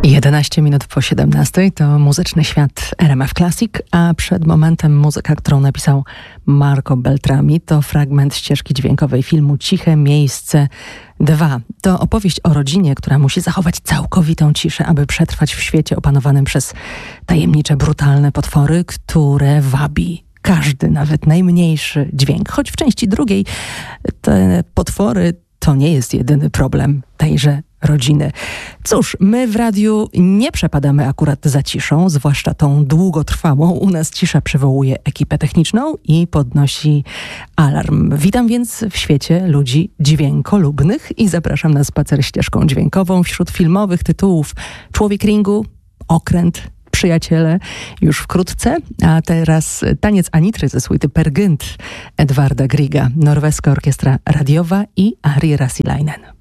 11 minut po 17 to muzyczny świat RMF Classic, a przed momentem muzyka, którą napisał Marco Beltrami, to fragment ścieżki dźwiękowej filmu Ciche Miejsce 2. To opowieść o rodzinie, która musi zachować całkowitą ciszę, aby przetrwać w świecie opanowanym przez tajemnicze, brutalne potwory, które wabi każdy, nawet najmniejszy dźwięk. Choć w części drugiej te potwory to nie jest jedyny problem tejże rodziny. Cóż, my w radiu nie przepadamy akurat za ciszą, zwłaszcza tą długotrwałą. U nas cisza przywołuje ekipę techniczną i podnosi alarm. Witam więc w świecie ludzi dźwiękolubnych i zapraszam na spacer ścieżką dźwiękową wśród filmowych tytułów Człowiek Ringu, Okręt, Przyjaciele już wkrótce, a teraz taniec Anitry ze suity Per Gynt Edwarda Grieга, Norweska Orkiestra Radiowa i Ari Rasilainen.